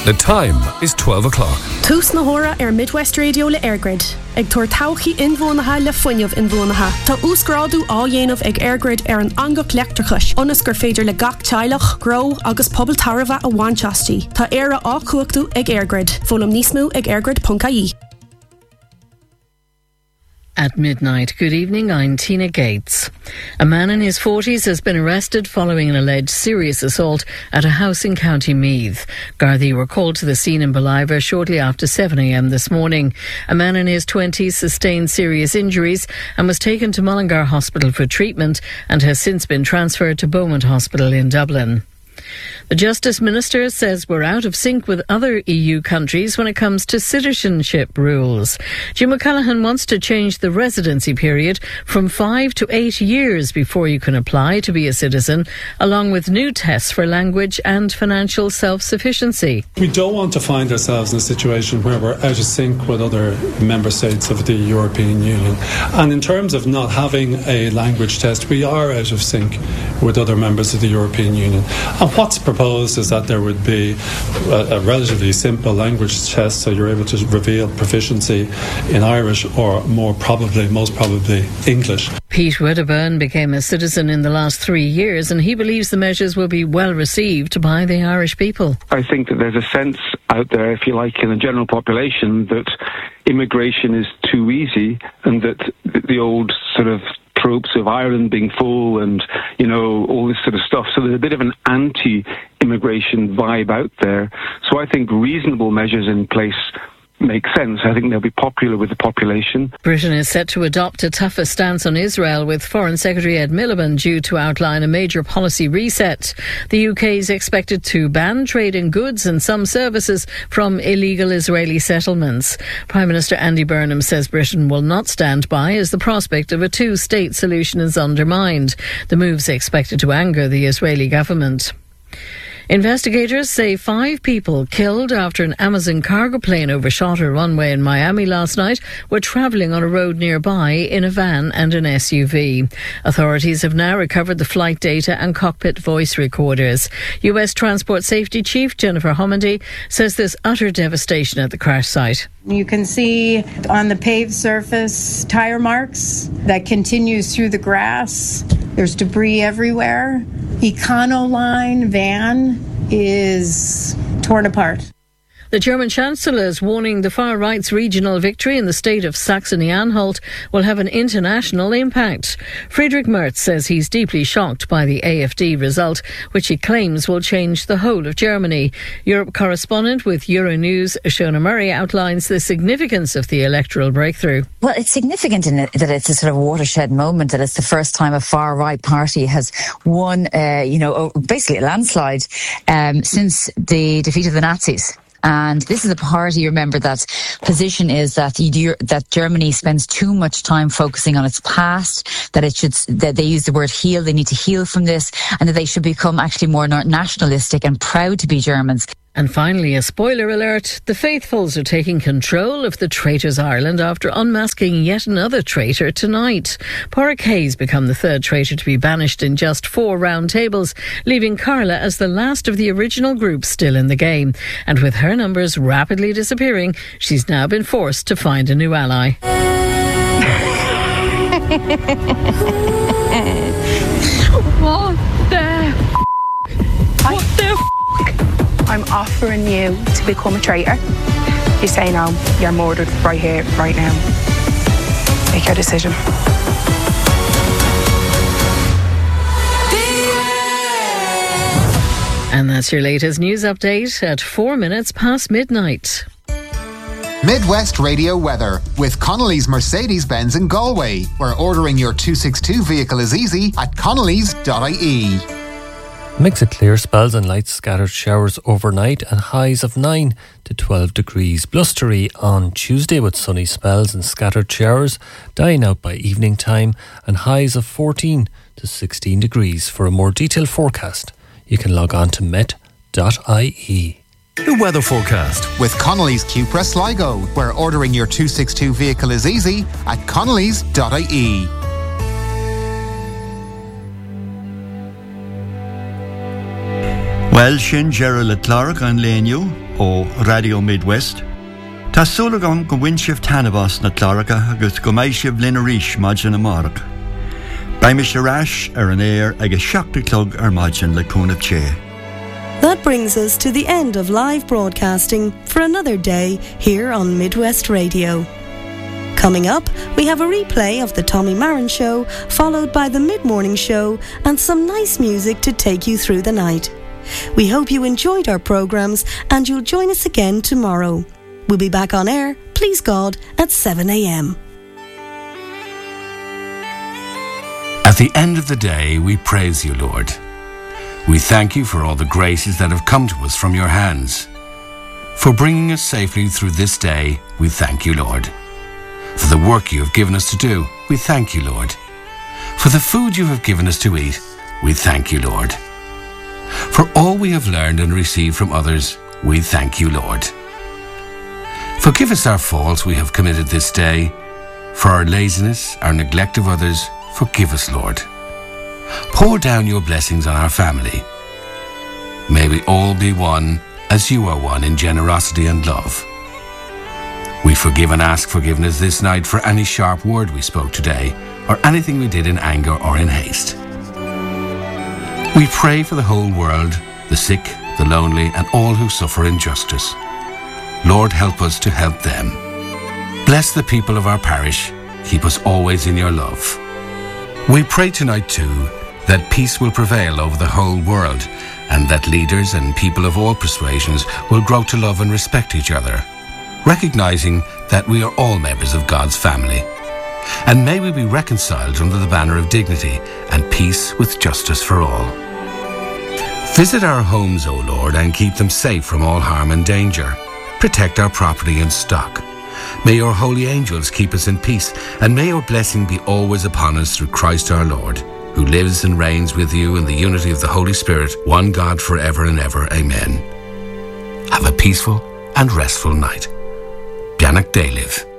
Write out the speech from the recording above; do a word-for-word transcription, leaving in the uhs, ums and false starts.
The time is twelve o'clock. Tús na hora ar Midwest Radio le Airgrid. Ag tuair tauchaí inmhónatha le fuinneamh inmhónatha. Tá úsgráadú á dhéanamh ag Airgrid ar an angach leachtarchais. Onas gur féidir le gach teilech, gró agus pobl tarbha a bhainteastí. Tá éire á cuachtú ag Airgrid. Fólam níos mó ag airgrid dot I E. At midnight, good evening, I'm Tina Gates. A man in his forties has been arrested following an alleged serious assault at a house in County Meath. Gardaí were called to the scene in Ballivor shortly after seven a m this morning. A man in his twenties sustained serious injuries and was taken to Mullingar Hospital for treatment and has since been transferred to Beaumont Hospital in Dublin. The Justice Minister says we're out of sync with other E U countries when it comes to citizenship rules. Jim O'Callaghan wants to change the residency period from five to eight years before you can apply to be a citizen, along with new tests for language and financial self-sufficiency. We don't want to find ourselves in a situation where we're out of sync with other member states of the European Union. And in terms of not having a language test, we are out of sync with other members of the European Union. And what's proposed is that there would be a, a relatively simple language test, so you're able to reveal proficiency in Irish or more probably, most probably, English. Pete Wedderburn became a citizen in the last three years and he believes the measures will be well received by the Irish people. I think that there's a sense out there, if you like, in the general population that immigration is too easy and that the old sort of tropes of Ireland being full and, you know, all this sort of stuff. So there's a bit of an anti-immigration vibe out there. So I think reasonable measures in place make sense. I think they'll be popular with the population. Britain is set to adopt a tougher stance on Israel, with Foreign Secretary Ed Miliband due to outline a major policy reset. The U K is expected to ban trade in goods and some services from illegal Israeli settlements. Prime Minister Andy Burnham says Britain will not stand by as the prospect of a two-state solution is undermined. The move's expected to anger the Israeli government. Investigators say five people killed after an Amazon cargo plane overshot a runway in Miami last night were travelling on a road nearby in a van and an S U V. Authorities have now recovered the flight data and cockpit voice recorders. U S Transport Safety Chief Jennifer Homendy says there's utter devastation at the crash site. You can see on the paved surface tire marks that continues through the grass. There's debris everywhere. Econoline van is torn apart. The German Chancellor is warning the far right's regional victory in the state of Saxony-Anhalt will have an international impact. Friedrich Merz says he's deeply shocked by the A F D result, which he claims will change the whole of Germany. Europe correspondent with Euronews, Shona Murray, outlines the significance of the electoral breakthrough. Well, it's significant in it that it's a sort of watershed moment, that it's the first time a far-right party has won, uh, you know, basically a landslide um, since the defeat of the Nazis. And this is a party, remember, that position is that you, that Germany spends too much time focusing on its past, that it should, that they use the word heal, they need to heal from this, and that they should become actually more nationalistic and proud to be Germans. And finally, a spoiler alert. The faithfuls are taking control of the Traitors Ireland after unmasking yet another traitor tonight. Pádraig Hayes become the third traitor to be banished in just four round tables, leaving Carla as the last of the original group still in the game. And with her numbers rapidly disappearing, she's now been forced to find a new ally. What the What the f***? I'm offering you to become a traitor. You say no, you're murdered right here, right now. Make your decision. And that's your latest news update at four minutes past midnight. Midwest Radio weather with Connolly's Mercedes-Benz in Galway, where ordering your two sixty-two vehicle is easy at connellys dot I E. Mix of clear spells and light scattered showers overnight and highs of nine to twelve degrees. Blustery on Tuesday with sunny spells and scattered showers, dying out by evening time, and highs of fourteen to sixteen degrees. For a more detailed forecast, you can log on to met dot I E. The weather forecast with Connolly's Cupra Sligo, where ordering your two sixty-two vehicle is easy at connellys dot I E. Well, sin Gerald le Clark an léniu, ó Radio Midwest. Tá súlagan go bhain sibh tanabas na Claracha agus go mbeidh sibh linn arís maidin na marach. Baim is arás ar an air agus seachta clog ar maidin le cúnamh ché. That brings us to the end of live broadcasting for another day here on Midwest Radio. Coming up, we have a replay of the Tommy Marin Show, followed by the Mid-Morning Show and some nice music to take you through the night. We hope you enjoyed our programmes and you'll join us again tomorrow. We'll be back on air, please God, at seven a.m. At the end of the day, we praise you, Lord. We thank you for all the graces that have come to us from your hands. For bringing us safely through this day, we thank you, Lord. For the work you have given us to do, we thank you, Lord. For the food you have given us to eat, we thank you, Lord. For all we have learned and received from others, we thank you, Lord. Forgive us our faults we have committed this day. For our laziness, our neglect of others, forgive us, Lord. Pour down your blessings on our family. May we all be one as you are one in generosity and love. We forgive and ask forgiveness this night for any sharp word we spoke today or anything we did in anger or in haste. We pray for the whole world, the sick, the lonely, and all who suffer injustice. Lord, help us to help them. Bless the people of our parish. Keep us always in your love. We pray tonight too that peace will prevail over the whole world and that leaders and people of all persuasions will grow to love and respect each other, recognizing that we are all members of God's family. And may we be reconciled under the banner of dignity and peace with justice for all. Visit our homes, O Lord, and keep them safe from all harm and danger. Protect our property and stock. May your holy angels keep us in peace, and may your blessing be always upon us through Christ our Lord, who lives and reigns with you in the unity of the Holy Spirit, one God forever and ever. Amen. Have a peaceful and restful night. Bianach Daliv.